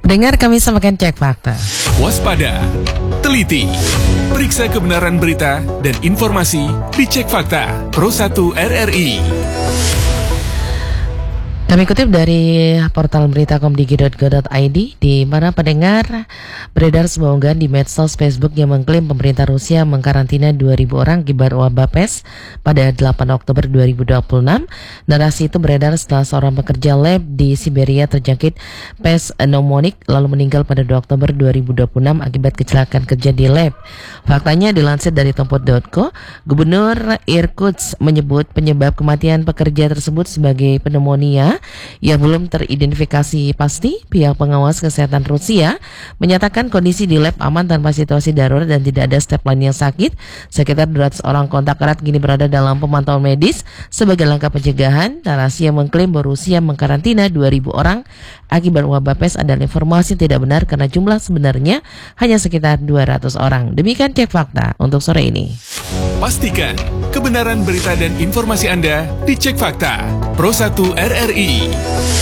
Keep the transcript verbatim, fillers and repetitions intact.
Dengar kami samakan cek fakta. Waspada, teliti, periksa kebenaran berita dan informasi di Cek Fakta Pro satu R R I. Kami kutip dari portal berita komdigi titik go titik i d, di mana pendengar beredar sebuah unggahan di medsos Facebook yang mengklaim pemerintah Rusia mengkarantina dua ribu orang akibat wabah P E S pada delapan Oktober dua ribu dua puluh enam. Narasi itu beredar setelah seorang pekerja lab di Siberia terjangkit P E S pneumonik lalu meninggal pada dua Oktober dua ribu dua puluh enam akibat kecelakaan kerja di lab. Faktanya dilansir dari tempo titik co, Gubernur Irkutsk menyebut penyebab kematian pekerja tersebut sebagai pneumonia yang belum teridentifikasi pasti. Pihak pengawas kesehatan Rusia menyatakan kondisi di lab aman tanpa situasi darurat dan tidak ada staf lain yang sakit. Sekitar dua ratus orang kontak erat kini berada dalam pemantauan medis sebagai langkah pencegahan. Narasi yang mengklaim bahwa Rusia mengkarantina dua ribu orang akibat wabah P E S adalah informasi tidak benar karena jumlah sebenarnya hanya sekitar dua ratus orang. Demikian Cek Fakta untuk sore ini. Pastikan kebenaran berita dan informasi Anda di Cek Fakta Pro satu R R I.